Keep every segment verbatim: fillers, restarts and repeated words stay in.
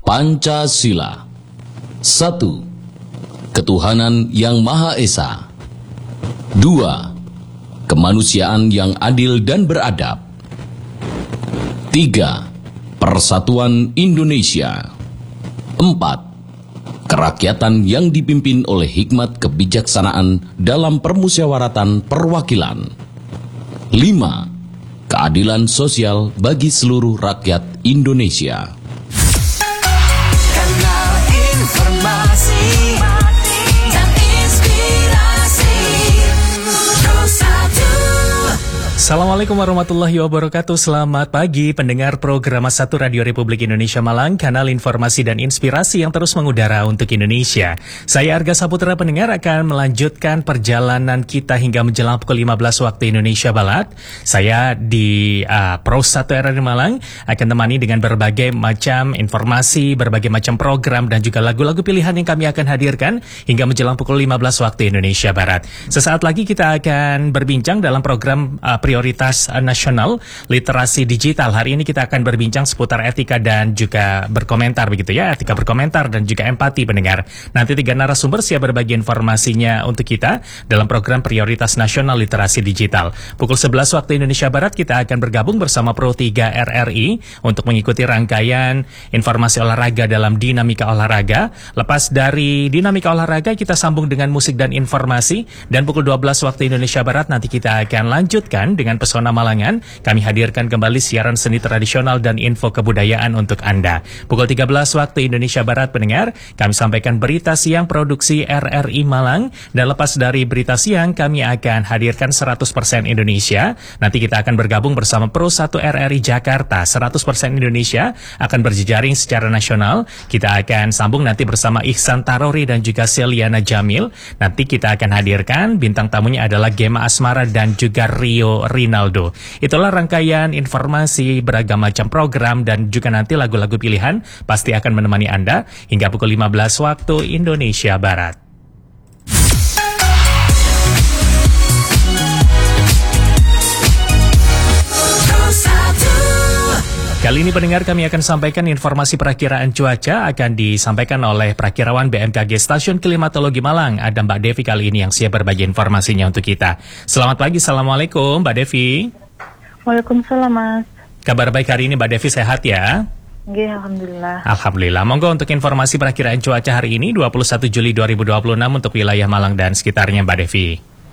Pancasila. Satu, ketuhanan yang Maha Esa. Dua, kemanusiaan yang adil dan beradab. Tiga, persatuan Indonesia. Empat, kerakyatan yang dipimpin oleh hikmat kebijaksanaan dalam permusyawaratan perwakilan. Lima, keadilan sosial bagi seluruh rakyat Indonesia. Kanal informasi dan inspirasi Pro satu. Assalamualaikum warahmatullahi wabarakatuh. Selamat pagi pendengar program satu Radio Republik Indonesia Malang, kanal informasi dan inspirasi yang terus mengudara untuk Indonesia. Saya Arga Saputra pendengar akan melanjutkan perjalanan kita hingga menjelang pukul lima belas waktu Indonesia Barat. Saya di uh, Pro satu R R I Malang akan temani dengan berbagai macam informasi, berbagai macam program dan juga lagu-lagu pilihan yang kami akan hadirkan hingga menjelang pukul lima belas waktu Indonesia Barat. Sesaat lagi kita akan berbincang dalam program uh, prioritas uh, nasional literasi digital. Hari ini kita akan berbincang seputar etika dan juga berkomentar begitu ya, etika berkomentar dan juga empati pendengar. Nanti tiga narasumber siap berbagi informasinya untuk kita dalam program prioritas nasional literasi digital. Pukul sebelas waktu Indonesia Barat kita akan bergabung bersama Pro tiga R R I untuk mengikuti rangkaian informasi olahraga dalam dinamika olahraga. Lepas dari dinamika olahraga kita sambung dengan musik dan informasi, dan pukul dua belas waktu Indonesia Barat nanti kita akan lanjutkan dengan Pesona Malangan. Kami hadirkan kembali siaran seni tradisional dan info kebudayaan untuk Anda. Pukul tiga belas waktu Indonesia Barat pendengar, kami sampaikan berita siang produksi R R I Malang, dan lepas dari berita siang kami akan hadirkan seratus persen Indonesia. Nanti kita akan bergabung bersama Pro satu R R I Jakarta. seratus persen Indonesia akan berjejaring secara nasional. Kita akan sambung nanti bersama Ihsan Tarori dan juga Seliana Jamil. Nanti kita akan hadirkan bintang tamunya adalah Gema Asmara dan juga Rio Rinaldo. Itulah rangkaian informasi beragam macam program dan juga nanti lagu-lagu pilihan pasti akan menemani Anda hingga pukul lima belas waktu Indonesia Barat. Kali ini pendengar kami akan sampaikan informasi perakiraan cuaca akan disampaikan oleh perakirawan B M K G Stasiun Klimatologi Malang. Ada Mbak Devi kali ini yang siap berbagi informasinya untuk kita. Selamat pagi, Assalamualaikum Mbak Devi. Waalaikumsalam Mas. Kabar baik hari ini Mbak Devi, sehat ya? Oke, Alhamdulillah. Alhamdulillah. Monggo untuk informasi perakiraan cuaca hari ini dua puluh satu Juli dua ribu dua puluh enam untuk wilayah Malang dan sekitarnya Mbak Devi.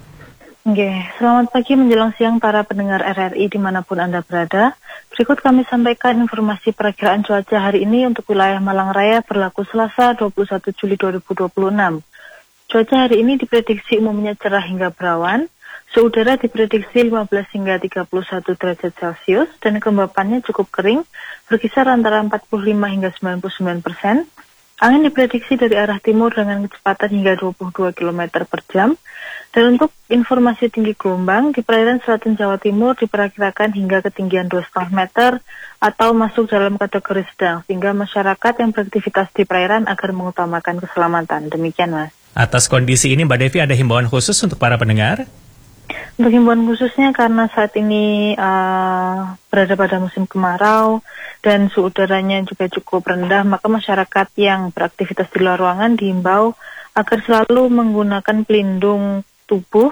Oke, selamat pagi menjelang siang para pendengar R R I dimanapun Anda berada. Berikut kami sampaikan informasi perakiraan cuaca hari ini untuk wilayah Malang Raya berlaku Selasa dua puluh satu Juli dua ribu dua puluh enam. Cuaca hari ini diprediksi umumnya cerah hingga berawan, suhu udara diprediksi lima belas hingga tiga puluh satu derajat Celcius, dan kelembapannya cukup kering, berkisar antara empat puluh lima hingga sembilan puluh sembilan persen. Angin diprediksi dari arah timur dengan kecepatan hingga dua puluh dua kilometer per jam. Dan untuk informasi tinggi gelombang, di perairan selatan Jawa Timur diperkirakan hingga ketinggian dua koma lima meter atau masuk dalam kategori sedang, sehingga masyarakat yang beraktivitas di perairan agar mengutamakan keselamatan. Demikian Mas. Atas kondisi ini Mbak Devi ada himbauan khusus untuk para pendengar? Untuk himbauan khususnya karena saat ini uh, berada pada musim kemarau dan suhu udaranya juga cukup rendah, maka masyarakat yang beraktivitas di luar ruangan diimbau agar selalu menggunakan pelindung tubuh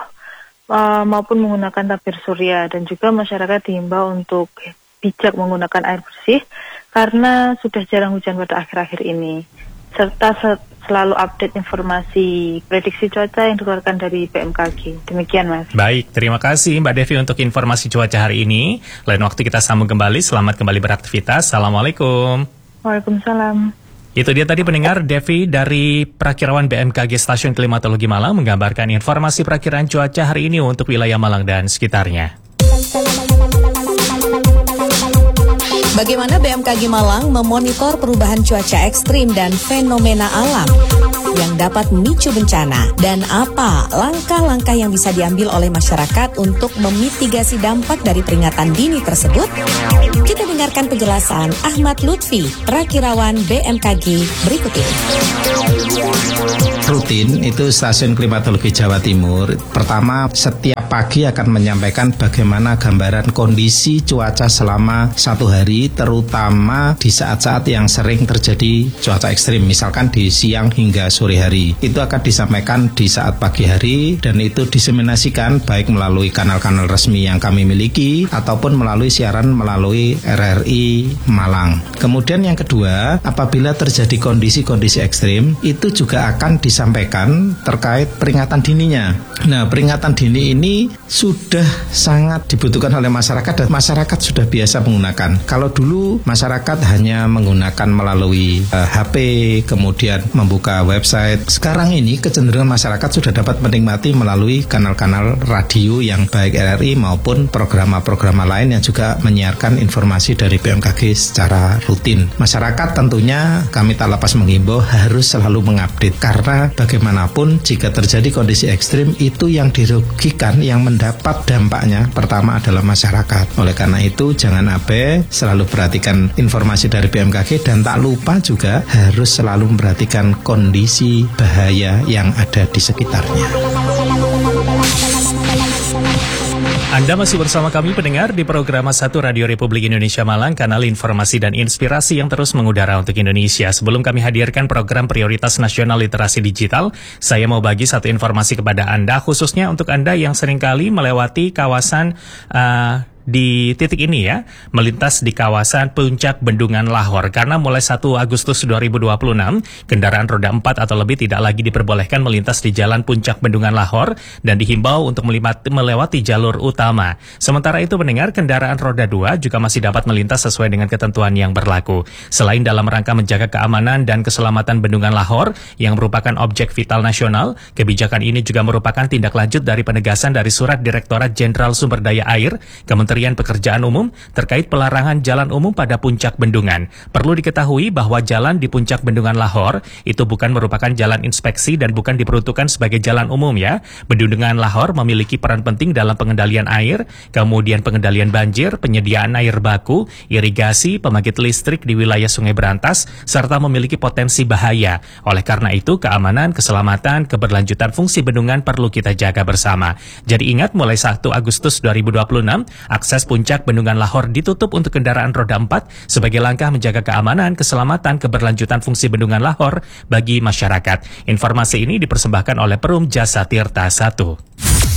uh, maupun menggunakan tabir surya, dan juga masyarakat diimbau untuk bijak menggunakan air bersih karena sudah jarang hujan pada akhir-akhir ini, serta se- selalu update informasi prediksi cuaca yang dikeluarkan dari B M K G. Demikian Mas. Baik, terima kasih Mbak Devi untuk informasi cuaca hari ini. Lain waktu kita sambung kembali. Selamat kembali beraktivitas. Assalamualaikum. Waalaikumsalam. Itu dia tadi pendengar, Devi dari perakirawan B M K G Stasiun Klimatologi Malang menggambarkan informasi perakiraan cuaca hari ini untuk wilayah Malang dan sekitarnya. Bagaimana B M K G Malang memonitor perubahan cuaca ekstrim dan fenomena alam yang dapat memicu bencana, dan apa langkah-langkah yang bisa diambil oleh masyarakat untuk memitigasi dampak dari peringatan dini tersebut? Kita dengarkan penjelasan Ahmad Lutfi, perakirawan B M K G berikut ini. Rutin itu Stasiun Klimatologi Jawa Timur, pertama setiap pagi akan menyampaikan bagaimana gambaran kondisi cuaca selama satu hari, terutama di saat-saat yang sering terjadi cuaca ekstrim, misalkan di siang hingga sore hari. Itu akan disampaikan di saat pagi hari, dan itu diseminasikan baik melalui kanal-kanal resmi yang kami miliki ataupun melalui siaran melalui R R I Malang. Kemudian yang kedua, apabila terjadi kondisi-kondisi ekstrim, itu juga akan disampaikan terkait peringatan dininya. Nah, peringatan dini ini sudah sangat dibutuhkan oleh masyarakat dan masyarakat sudah biasa menggunakan. Kalau dulu masyarakat hanya menggunakan melalui uh, H P, kemudian membuka website. Sekarang ini kecenderungan masyarakat sudah dapat menikmati melalui kanal-kanal radio yang baik R R I maupun program-program lain yang juga menyiarkan informasi dari B M K G secara rutin. Masyarakat tentunya kami tak lepas menghimbau harus selalu mengupdate, karena bagaimanapun jika terjadi kondisi ekstrim itu yang dirugikan, yang mendapat dampaknya pertama adalah masyarakat. Oleh karena itu jangan abai, selalu perhatikan informasi dari B M K G dan tak lupa juga harus selalu memperhatikan kondisi bahaya yang ada di sekitarnya. Anda masih bersama kami pendengar di program satu Radio Republik Indonesia Malang, kanal informasi dan inspirasi yang terus mengudara untuk Indonesia. Sebelum kami hadirkan program prioritas nasional literasi digital, saya mau bagi satu informasi kepada Anda, khususnya untuk Anda yang seringkali melewati kawasan uh, di titik ini ya, melintas di kawasan Puncak Bendungan Lahor, karena mulai satu Agustus dua ribu dua puluh enam kendaraan roda empat atau lebih tidak lagi diperbolehkan melintas di Jalan Puncak Bendungan Lahor dan dihimbau untuk melewati jalur utama. Sementara itu pendengar, kendaraan roda dua juga masih dapat melintas sesuai dengan ketentuan yang berlaku. Selain dalam rangka menjaga keamanan dan keselamatan Bendungan Lahor yang merupakan objek vital nasional, kebijakan ini juga merupakan tindak lanjut dari penegasan dari Surat Direktorat Jenderal Sumber Daya Air Kementerian Kementerian Pekerjaan Umum terkait pelarangan jalan umum pada Puncak Bendungan. Perlu diketahui bahwa jalan di Puncak Bendungan Lahor itu bukan merupakan jalan inspeksi dan bukan diperuntukkan sebagai jalan umum ya. Bendungan Lahor memiliki peran penting dalam pengendalian air, kemudian pengendalian banjir, penyediaan air baku, irigasi, pembangkit listrik di wilayah Sungai Berantas, serta memiliki potensi bahaya. Oleh karena itu, keamanan, keselamatan, keberlanjutan fungsi bendungan perlu kita jaga bersama. Jadi ingat, mulai satu Agustus dua ribu dua puluh enam, akses Puncak Bendungan Lahor ditutup untuk kendaraan roda empat sebagai langkah menjaga keamanan, keselamatan, keberlanjutan fungsi Bendungan Lahor bagi masyarakat. Informasi ini dipersembahkan oleh Perum Jasa Tirta satu.